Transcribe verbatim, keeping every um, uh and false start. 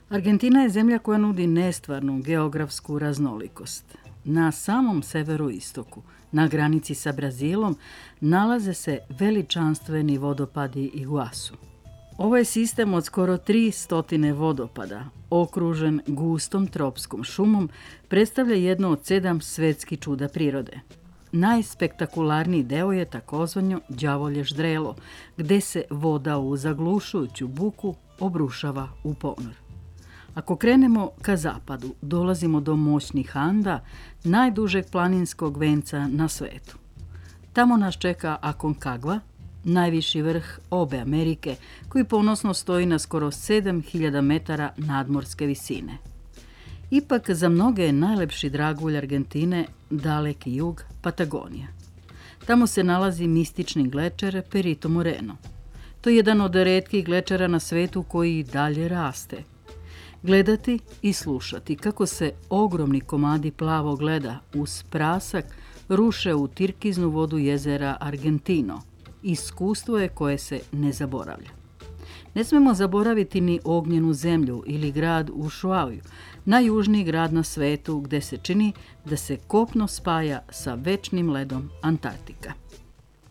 Argentina je zemlja koja nudi nestvarnu geografsku raznolikost. Na samom severoistoku, na granici sa Brazilom, nalaze se veličanstveni vodopadi Iguasu. Ovo je sistem od skoro tri stotine vodopada, okružen gustom tropskom šumom, predstavlja jedno od sedam svetskih čuda prirode. Najspektakularniji deo je takozvano đavolje ždrelo, gde se voda u zaglušujuću buku obrušava u ponor. Ako krenemo ka zapadu, dolazimo do moćnih Anda, najdužeg planinskog venca na svetu. Tamo nas čeka Aconcagua, najviši vrh obe Amerike, koji ponosno stoji na skoro sedam hiljada metara nadmorske visine. Ipak za mnoge je najlepši dragulj Argentine daleki jug, Patagonija. Tamo se nalazi mistični glečer Perito Moreno. To je jedan od retkih glečera na svetu koji i dalje raste. Gledati i slušati kako se ogromni komadi plavog leda uz prasak ruše u tirkiznu vodu jezera Argentino. Iskustvo je koje se ne zaboravlja. Ne smemo zaboraviti ni ognjenu zemlju ili grad Ushuaia, najjužniji grad na svetu gde se čini da se kopno spaja sa večnim ledom Antarktika.